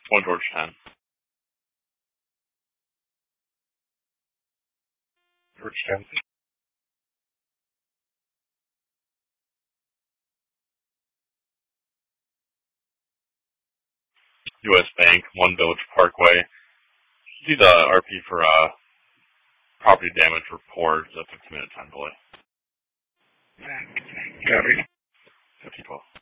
1 George 10. George 10. U.S. Bank, 1 Village Parkway. See the RP for property damage report. It's a 15-minute time delay. Copy. 5012.